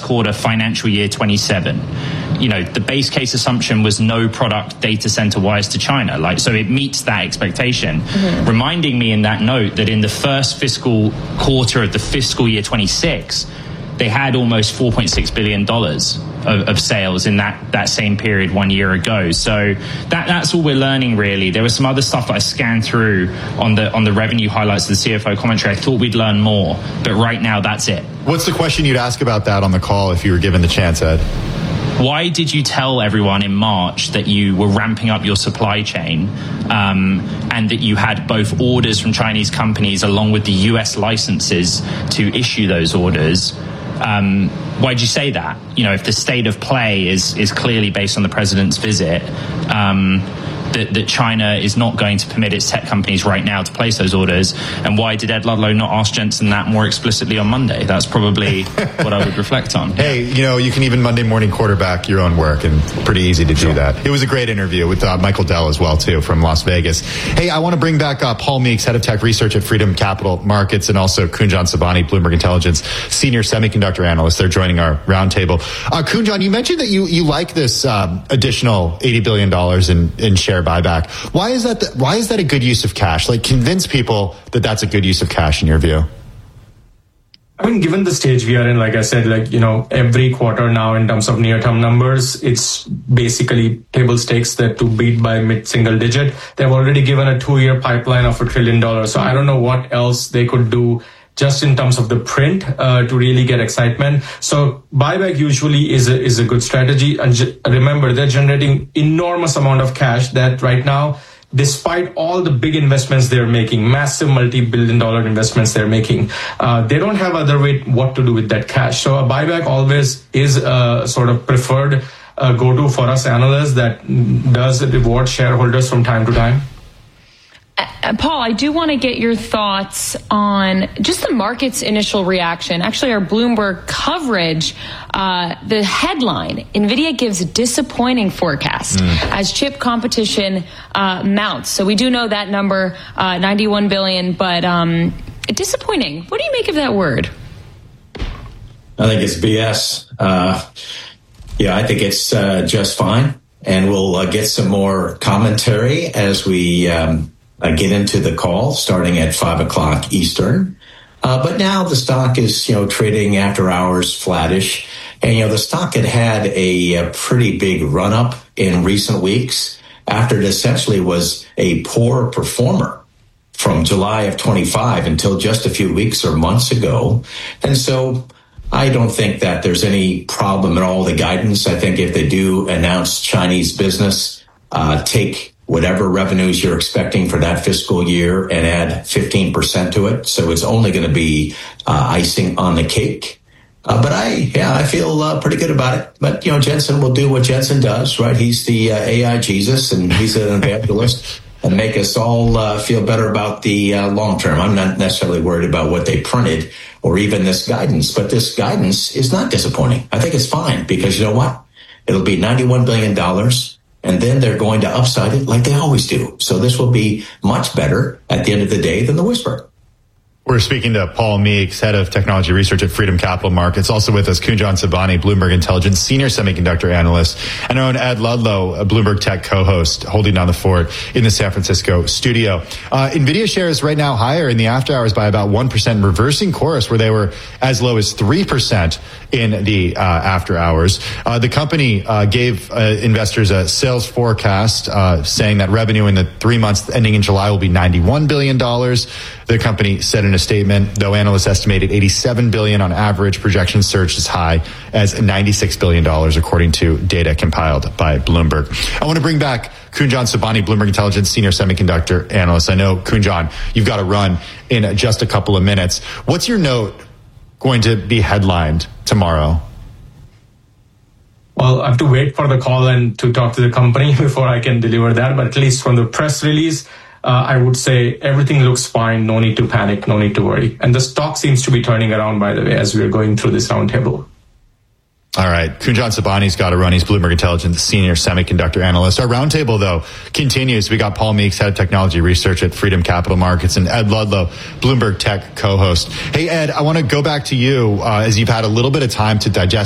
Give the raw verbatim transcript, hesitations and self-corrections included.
quarter financial year twenty-seven. You know, the base case assumption was no product data center wires to China. Like, so it meets that expectation. Mm-hmm. Reminding me in that note that in the first fiscal quarter of the fiscal year twenty-six, they had almost four point six billion dollars of, of sales in that, that same period one year ago. So that that's all we're learning, really. There was some other stuff that I scanned through on the on the revenue highlights of the C F O commentary. I thought we'd learn more, but right now that's it. What's the question you'd ask about that on the call if you were given the chance, Ed? Why did you tell everyone in March that you were ramping up your supply chain um, and that you had both orders from Chinese companies along with the U S licenses to issue those orders? Um, why'd you say that? You know, if the state of play is is clearly based on the president's visit, um, that, that China is not going to permit its tech companies right now to place those orders. And why did Ed Ludlow not ask Jensen that more explicitly on Monday? That's probably what I would reflect on. Hey, you know, you can even Monday morning quarterback your own work, and pretty easy to sure. do that. It was a great interview with uh, Michael Dell as well, too, from Las Vegas. Hey, I want to bring back uh, Paul Meeks, head of tech research at Freedom Capital Markets, and also Kunjan Sobhani, Bloomberg Intelligence senior semiconductor analyst. They're joining our roundtable. Uh, Kunjan, you mentioned that you, you like this um, additional eighty billion dollars in, in share buyback. Why is that? The, why is that a good use of cash? Like, convince people that that's a good use of cash in your view. I mean, given the stage we are in, like I said, like, you know, every quarter now in terms of near-term numbers, it's basically table stakes that to beat by mid-single digit. They've already given a two-year pipeline of a trillion dollars. So I don't know what else they could do just in terms of the print uh, to really get excitement. So buyback usually is a, is a good strategy. And j- remember, they're generating enormous amount of cash that right now, despite all the big investments they're making, massive multi-billion dollar investments they're making, uh, they don't have other way what to do with that cash. So a buyback always is a sort of preferred uh, go-to for us analysts that does reward shareholders from time to time. Uh, Paul, I do want to get your thoughts on just the market's initial reaction. Actually, our Bloomberg coverage, uh, the headline, NVIDIA gives disappointing forecast mm. as chip competition uh, mounts. So we do know that number, uh, ninety-one billion, but um, disappointing. What do you make of that word? I think it's B S. Uh, yeah, I think it's uh, just fine. And we'll uh, get some more commentary as we um, Uh, get into the call starting at five o'clock Eastern. Uh, but now the stock is, you know, trading after hours flattish. And, you know, the stock had had a, a pretty big run up in recent weeks after it essentially was a poor performer from July of twenty-five until just a few weeks or months ago. And so I don't think that there's any problem at all. The guidance, I think if they do announce Chinese business, uh, take whatever revenues you're expecting for that fiscal year and add fifteen percent to it. So it's only going to be uh, icing on the cake. Uh, but I, yeah, I feel uh, pretty good about it. But, you know, Jensen will do what Jensen does, right? He's the uh, A I Jesus, and he's an evangelist and make us all uh, feel better about the uh, long term. I'm not necessarily worried about what they printed or even this guidance, but this guidance is not disappointing. I think it's fine because you know what? It'll be ninety-one billion dollars. And then they're going to upside it like they always do. So this will be much better at the end of the day than the whisper. We're speaking to Paul Meeks, head of technology research at Freedom Capital Markets. Also with us, Kunjan Sobhani, Bloomberg Intelligence senior semiconductor analyst, and our own Ed Ludlow, a Bloomberg Tech co-host, holding down the fort in the San Francisco studio. Uh, NVIDIA shares right now higher in the after hours by about one percent, reversing course where they were as low as three percent in the uh, after hours. Uh, the company uh, gave uh, investors a sales forecast uh, saying that revenue in the three months ending in July will be ninety-one billion dollars. The company said in a statement, though analysts estimated eighty-seven billion dollars on average, projections surged as high as ninety-six billion dollars, according to data compiled by Bloomberg. I want to bring back Kunjan Sobhani, Bloomberg Intelligence senior semiconductor analyst. I know, Kunjan, you've got to run in just a couple of minutes. What's your note going to be headlined tomorrow? Well, I have to wait for the call and to talk to the company before I can deliver that. But at least from the press release, Uh, I would say everything looks fine. No need to panic. No need to worry. And the stock seems to be turning around, by the way, as we're going through this roundtable. All right. Kunjan Sobhani's got to run. He's Bloomberg Intelligence senior semiconductor analyst. Our roundtable, though, continues. We got Paul Meeks, head of technology research at Freedom Capital Markets, and Ed Ludlow, Bloomberg Tech co-host. Hey, Ed, I want to go back to you uh, as you've had a little bit of time to digest